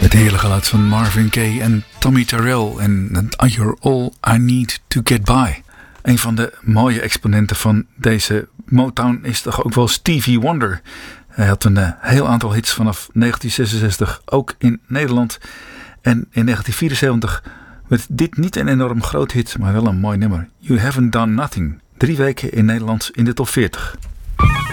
Het heerlijke geluid van Marvin Gaye en Tommy Terrell en You're All I Need To Get By. Een van de mooie exponenten van deze Motown is toch ook wel Stevie Wonder. Hij had een heel aantal hits vanaf 1966, ook in Nederland. En in 1974 werd dit niet een enorm groot hit, maar wel een mooi nummer. You Haven't Done Nothing. 3 weken in Nederland in de top 40.